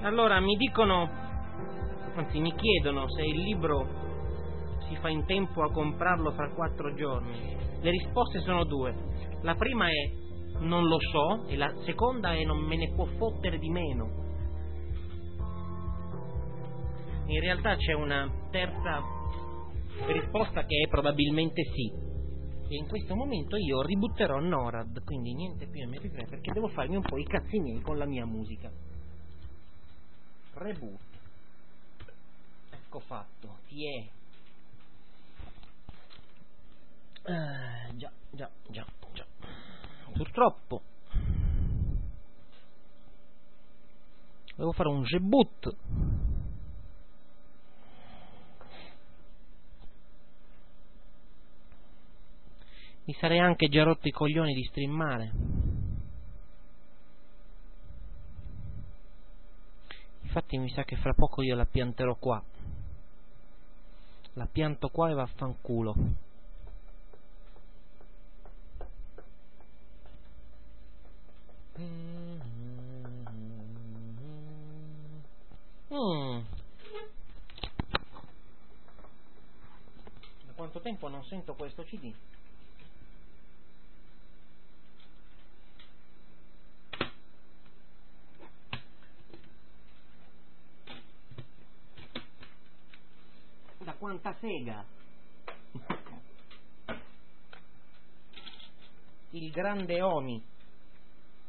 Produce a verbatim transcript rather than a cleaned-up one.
Allora mi dicono, anzi mi chiedono se il libro si fa in tempo a comprarlo fra quattro giorni. Le risposte sono due. La prima è non lo so e la seconda è non me ne può fottere di meno. In realtà c'è una terza risposta che è probabilmente sì. E in questo momento io ributterò Norad, quindi niente più M P tre perché devo farmi un po' i cazzi miei con la mia musica. Reboot. Ecco fatto, ti è. Uh, già, già, già, già. Purtroppo devo fare un reboot. Mi sarei anche già rotto i coglioni di streamare. Infatti mi sa che fra poco io la pianterò qua. La pianto qua e vaffanculo. Mm. Da quanto tempo non sento questo C D? Da quanta sega? Il grande Oni.